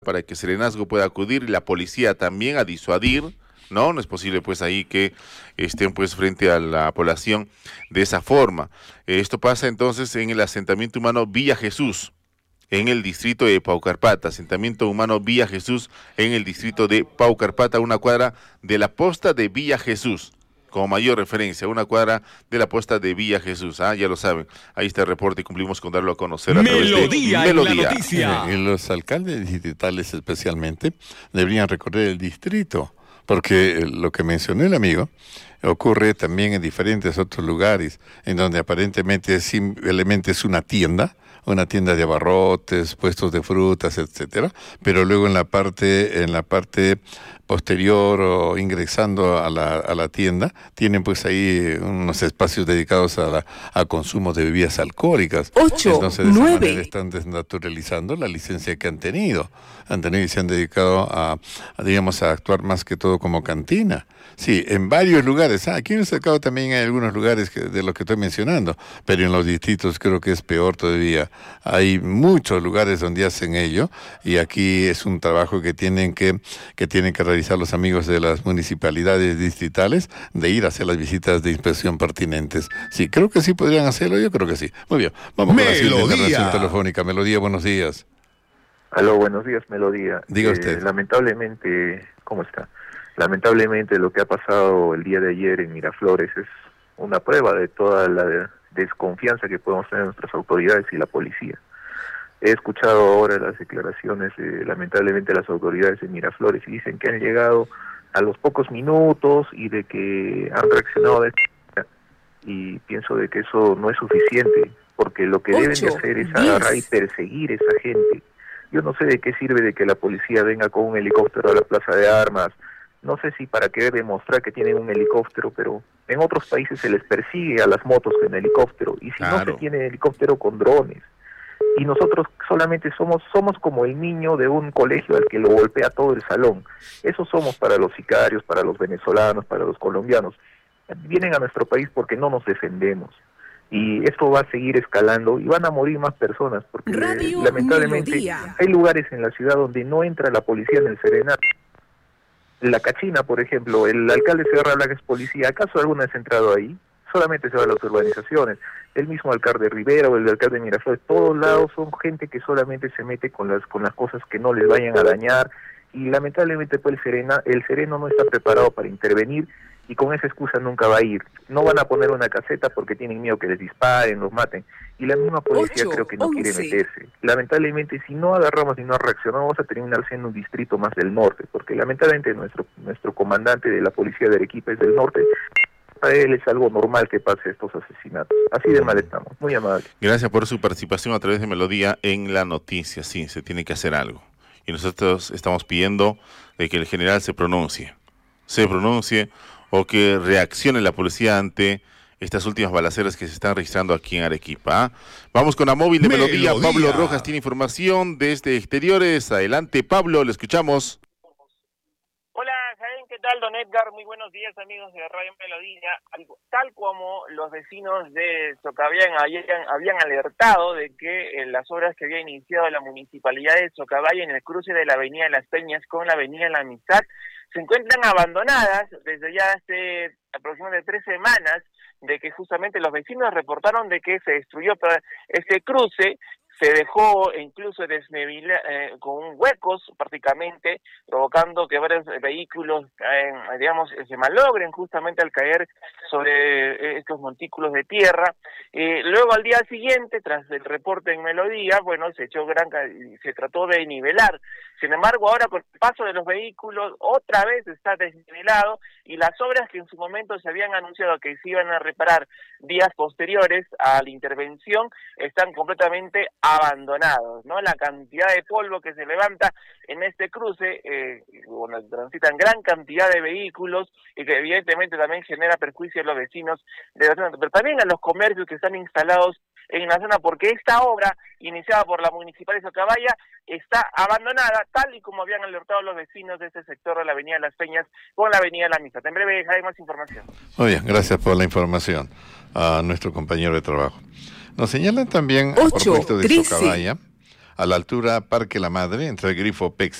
para que Serenazgo pueda acudir y la policía también a disuadir, ¿no? No es posible pues ahí que estén pues frente a la población de esa forma. Esto pasa entonces en el asentamiento humano Villa Jesús, en el distrito de Paucarpata, asentamiento humano Villa Jesús en el distrito de Paucarpata, una cuadra de la posta de Villa Jesús. Como mayor referencia, una cuadra de la posta de Villa Jesús. Ya lo saben, ahí está el reporte y cumplimos con darlo a conocer a través de Melodía. Melodía. Los alcaldes distritales especialmente deberían recorrer el distrito, porque lo que mencionó el amigo ocurre también en diferentes otros lugares, en donde aparentemente simplemente es una tienda de abarrotes, puestos de frutas, etcétera, pero luego en la parte posterior o ingresando a la tienda, tienen pues ahí unos espacios dedicados a consumo de bebidas alcohólicas. Entonces, de esa manera están desnaturalizando la licencia que han tenido y se han dedicado digamos, a actuar más que todo como cantina. Sí, en varios lugares. Aquí en el Cercado también hay algunos lugares de los que estoy mencionando, pero en los distritos creo que es peor todavía. Hay muchos lugares donde hacen ello, y aquí es un trabajo que tienen que realizar los amigos de las municipalidades distritales, de ir a hacer las visitas de inspección pertinentes. Sí, creo que sí podrían hacerlo, yo creo que sí. Muy bien, vamos con la siguiente intervención telefónica. Melodía, buenos días. Aló, buenos días, Melodía. Diga usted. Lamentablemente, ¿cómo está? Lamentablemente lo que ha pasado el día de ayer en Miraflores es una prueba de toda la desconfianza que podemos tener nuestras autoridades y la policía. He escuchado ahora las declaraciones lamentablemente, las autoridades de Miraflores, y dicen que han llegado a los pocos minutos y de que han reaccionado de y pienso de que eso no es suficiente, porque lo que deben de hacer es agarrar y perseguir a esa gente. Yo no sé de qué sirve de que la policía venga con un helicóptero a la plaza de armas. No sé si para querer demostrar que tienen un helicóptero, pero en otros países se les persigue a las motos con helicóptero, y si no se tiene helicóptero, con drones. Y nosotros solamente somos como el niño de un colegio al que lo golpea todo el salón. Eso somos para los sicarios, para los venezolanos, para los colombianos. Vienen a nuestro país porque no nos defendemos. Y esto va a seguir escalando y van a morir más personas, porque lamentablemente hay lugares en la ciudad donde no entra la policía en el serenato. La Cachina, por ejemplo, el alcalde Segarra Blanca es policía. ¿Acaso alguna vez ha entrado ahí? Solamente se va a las urbanizaciones. El mismo alcalde Rivera o el alcalde de Miraflores, todos lados son gente que solamente se mete con las cosas que no les vayan a dañar, y lamentablemente pues el sereno no está preparado para intervenir, y con esa excusa nunca va a ir. No van a poner una caseta porque tienen miedo que les disparen, los maten, y la misma policía creo que no quiere meterse. Lamentablemente, si no agarramos y no reaccionamos, vamos a terminar siendo un distrito más del norte, porque lamentablemente nuestro comandante de la policía de Arequipa es del norte. Para él es algo normal que pase estos asesinatos. Así de mal estamos. Muy amable. Gracias por su participación a través de Melodía en la noticia. Sí, se tiene que hacer algo. Y nosotros estamos pidiendo de que el general se pronuncie o que reaccione la policía ante estas últimas balaceras que se están registrando aquí en Arequipa. Vamos con la móvil de Melodía. Pablo Rojas tiene información desde exteriores. Adelante, Pablo, le escuchamos. Hola, Jaén, ¿qué tal, don Edgar? Muy buenos días, amigos de Radio Melodía. Tal como los vecinos de Socabaya habían alertado de que las obras que había iniciado la municipalidad de Socabaya en el cruce de la Avenida de las Peñas con la Avenida de la Amistad se encuentran abandonadas desde ya hace aproximadamente 3 semanas, de que justamente los vecinos reportaron de que se destruyó este cruce. Se dejó incluso con huecos prácticamente, provocando que varios vehículos se malogren justamente al caer sobre estos montículos de tierra. Luego al día siguiente, tras el reporte en Melodía, se trató de nivelar. Sin embargo, ahora con el paso de los vehículos, otra vez está desnivelado, y las obras que en su momento se habían anunciado que se iban a reparar días posteriores a la intervención están completamente abandonados, ¿no? La cantidad de polvo que se levanta en este cruce, transitan gran cantidad de vehículos, y que evidentemente también genera perjuicio a los vecinos de la zona, pero también a los comercios que están instalados en la zona, porque esta obra, iniciada por la Municipalidad de Socabaya, está abandonada, tal y como habían alertado los vecinos de este sector de la Avenida de las Peñas con la Avenida de la Amistad. En breve hay más información. Muy bien, gracias por la información a nuestro compañero de trabajo. Nos señalan también, a propósito de Socabaya, a la altura Parque La Madre, entre el Grifo Pex